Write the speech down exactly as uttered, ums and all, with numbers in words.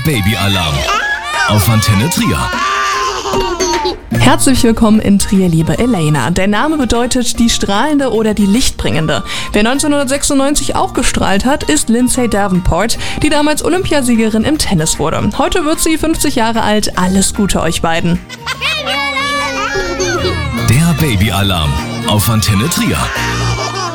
Babyalarm auf Antenne Trier. Herzlich willkommen in Trier, liebe Elena. Der Name bedeutet die Strahlende oder die Lichtbringende. Wer neunzehnhundertsechsundneunzig auch gestrahlt hat, ist Lindsay Davenport, die damals Olympiasiegerin im Tennis wurde. Heute wird sie fünfzig Jahre alt. Alles Gute euch beiden. Der Babyalarm auf Antenne Trier.